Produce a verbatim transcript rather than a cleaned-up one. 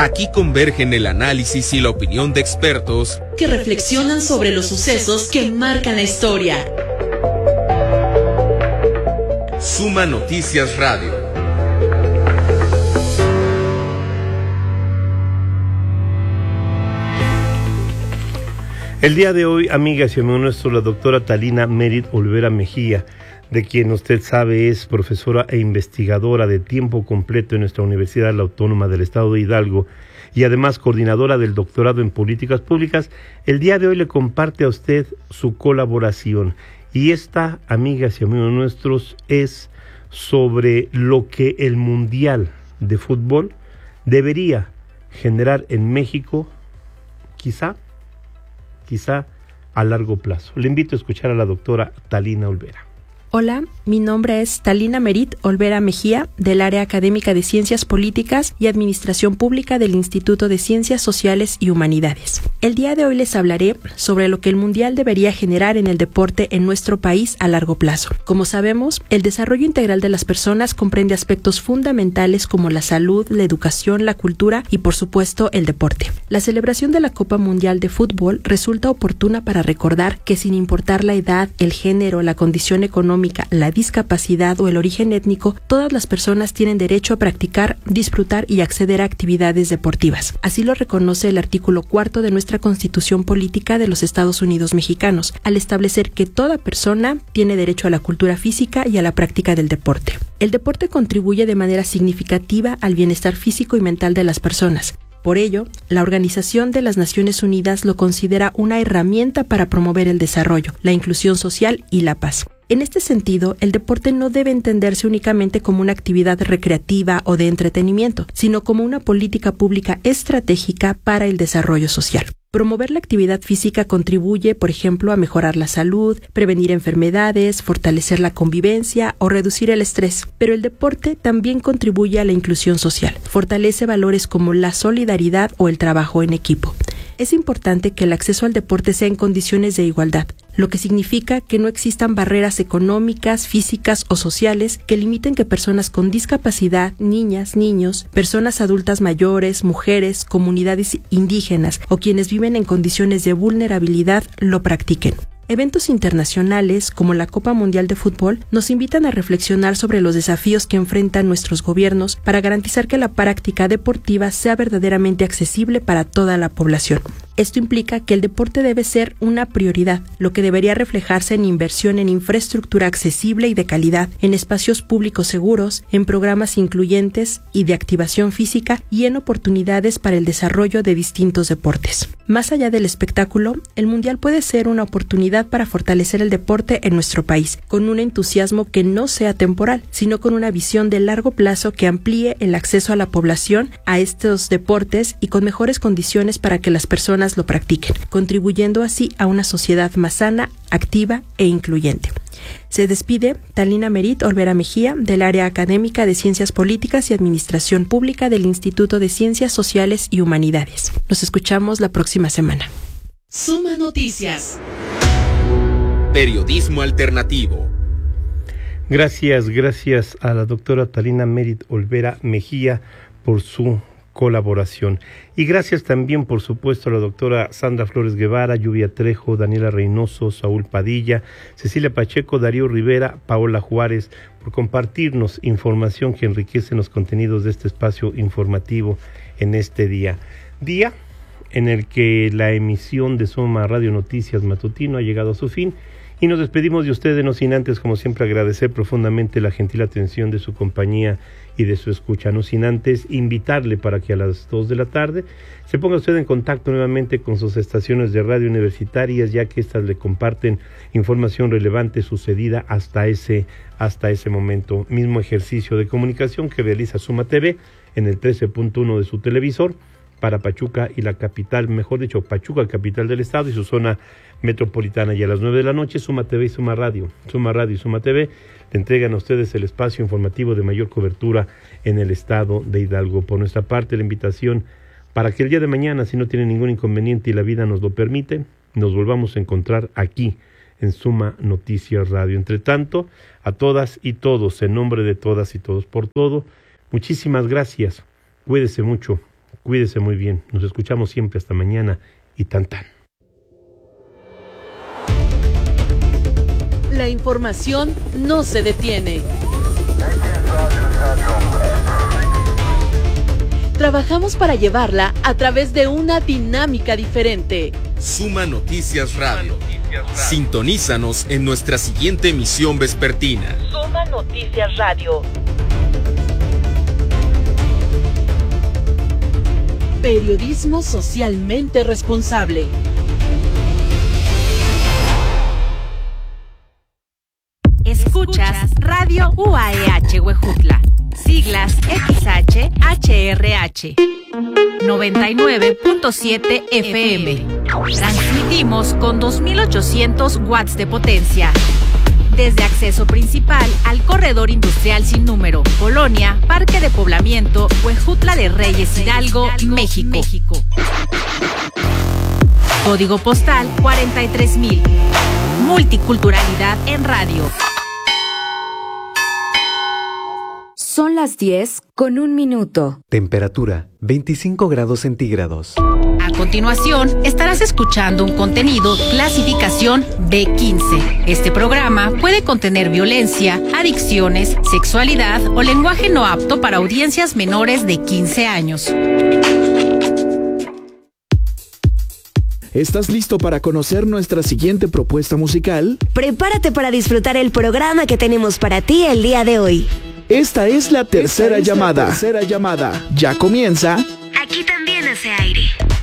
Aquí convergen el análisis y la opinión de expertos que reflexionan sobre los sucesos que marcan la historia. Suma Noticias Radio. El día de hoy, amigas y amigos nuestros, la doctora Talina Merit Olvera Mejía, de quien usted sabe es profesora e investigadora de tiempo completo en nuestra Universidad Autónoma del Estado de Hidalgo y además coordinadora del doctorado en políticas públicas, el día de hoy le comparte a usted su colaboración. Y esta, amigas y amigos nuestros, es sobre lo que el Mundial de Fútbol debería generar en México, quizá, quizá a largo plazo. Le invito a escuchar a la doctora Talina Olvera. Hola, mi nombre es Talina Merit Olvera Mejía, del área académica de Ciencias Políticas y Administración Pública del Instituto de Ciencias Sociales y Humanidades. El día de hoy les hablaré sobre lo que el Mundial debería generar en el deporte en nuestro país a largo plazo. Como sabemos, el desarrollo integral de las personas comprende aspectos fundamentales como la salud, la educación, la cultura y, por supuesto, el deporte. La celebración de la Copa Mundial de Fútbol resulta oportuna para recordar que sin importar la edad, el género, la condición económica, la discapacidad o el origen étnico, todas las personas tienen derecho a practicar, disfrutar y acceder a actividades deportivas. Así lo reconoce el artículo cuarto de nuestra Constitución Política de los Estados Unidos Mexicanos, al establecer que toda persona tiene derecho a la cultura física y a la práctica del deporte. El deporte contribuye de manera significativa al bienestar físico y mental de las personas. Por ello, la Organización de las Naciones Unidas lo considera una herramienta para promover el desarrollo, la inclusión social y la paz. En este sentido, el deporte no debe entenderse únicamente como una actividad recreativa o de entretenimiento, sino como una política pública estratégica para el desarrollo social. Promover la actividad física contribuye, por ejemplo, a mejorar la salud, prevenir enfermedades, fortalecer la convivencia o reducir el estrés. Pero el deporte también contribuye a la inclusión social. Fortalece valores como la solidaridad o el trabajo en equipo. Es importante que el acceso al deporte sea en condiciones de igualdad, lo que significa que no existan barreras económicas, físicas o sociales que limiten que personas con discapacidad, niñas, niños, personas adultas mayores, mujeres, comunidades indígenas o quienes viven en condiciones de vulnerabilidad lo practiquen. Eventos internacionales como la Copa Mundial de Fútbol nos invitan a reflexionar sobre los desafíos que enfrentan nuestros gobiernos para garantizar que la práctica deportiva sea verdaderamente accesible para toda la población. Esto implica que el deporte debe ser una prioridad, lo que debería reflejarse en inversión en infraestructura accesible y de calidad, en espacios públicos seguros, en programas incluyentes y de activación física y en oportunidades para el desarrollo de distintos deportes. Más allá del espectáculo, el Mundial puede ser una oportunidad para fortalecer el deporte en nuestro país, con un entusiasmo que no sea temporal, sino con una visión de largo plazo que amplíe el acceso a la población a estos deportes y con mejores condiciones para que las personas lo practiquen, contribuyendo así a una sociedad más sana, activa e incluyente. Se despide Talina Merit Olvera Mejía, del área académica de Ciencias Políticas y Administración Pública del Instituto de Ciencias Sociales y Humanidades. Nos escuchamos la próxima semana. Suma Noticias. Periodismo alternativo. Gracias, gracias a la doctora Talina Merit Olvera Mejía por su colaboración. Y gracias también, por supuesto, a la doctora Sandra Flores Guevara, Lluvia Trejo, Daniela Reynoso, Saúl Padilla, Cecilia Pacheco, Darío Rivera, Paola Juárez, por compartirnos información que enriquece los contenidos de este espacio informativo en este día. Día en el que la emisión de Suma Radio Noticias Matutino ha llegado a su fin. Y nos despedimos de ustedes, no sin antes, como siempre, agradecer profundamente la gentil atención de su compañía y de su escucha. No sin antes invitarle para que a las dos de la tarde se ponga usted en contacto nuevamente con sus estaciones de radio universitarias, ya que éstas le comparten información relevante sucedida hasta ese, hasta ese momento. Mismo ejercicio de comunicación que realiza Suma T V en el trece punto uno de su televisor para Pachuca y la capital, mejor dicho, Pachuca, capital del estado, y su zona metropolitana. Y a las nueve de la noche, Suma T V y Suma Radio, Suma Radio y Suma T V le entregan a ustedes el espacio informativo de mayor cobertura en el estado de Hidalgo. Por nuestra parte, la invitación para que el día de mañana, si no tiene ningún inconveniente y la vida nos lo permite, nos volvamos a encontrar aquí en Suma Noticias Radio. Entre tanto, a todas y todos, en nombre de todas y todos por todo, muchísimas gracias. Cuídese mucho. Cuídese muy bien. Nos escuchamos siempre. Hasta mañana y tan tan. La información no se detiene. Trabajamos para llevarla a través de una dinámica diferente. Suma Noticias Radio. Sintonízanos en nuestra siguiente emisión vespertina. Suma Noticias Radio. Periodismo socialmente responsable. Escuchas Radio U A E H Huejutla, siglas X H H R H, noventa y nueve punto siete F M. Transmitimos con dos mil ochocientos watts de potencia. Desde acceso principal al corredor industrial sin número, Colonia, Parque de Poblamiento, Huejutla de Reyes Hidalgo, México. Código postal cuarenta y tres mil. Multiculturalidad en radio. Son las diez con un minuto. Temperatura veinticinco grados centígrados. A continuación, estarás escuchando un contenido clasificación B quince. Este programa puede contener violencia, adicciones, sexualidad o lenguaje no apto para audiencias menores de quince años. ¿Estás listo para conocer nuestra siguiente propuesta musical? Prepárate para disfrutar el programa que tenemos para ti el día de hoy. Esta es la tercera Esta es llamada. la tercera llamada. Ya comienza. Aquí también hace aire.